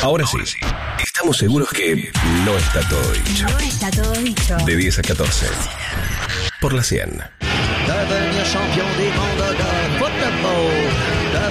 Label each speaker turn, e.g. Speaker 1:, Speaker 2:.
Speaker 1: Ahora sí, estamos seguros que no está todo dicho.
Speaker 2: No está todo dicho.
Speaker 1: De 10 a 14. Por la 100.
Speaker 3: Devenir champion du monde de football.